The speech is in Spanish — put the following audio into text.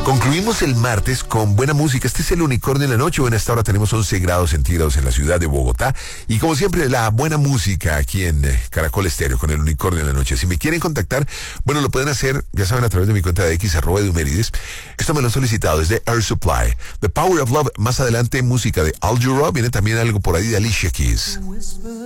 Concluimos el martes con buena música. Este es el Unicornio en la Noche. Bueno, a esta hora tenemos 11 grados centígrados en la ciudad de Bogotá. Y como siempre, la buena música aquí en Caracol Estéreo con el Unicornio en la Noche. Si me quieren contactar, bueno, lo pueden hacer, ya saben, a través de mi cuenta de X, @Edumérides. Esto me lo han solicitado desde Air Supply. The Power of Love. Más adelante, música de Al Jarreau. Viene también algo por ahí de Alicia Keys.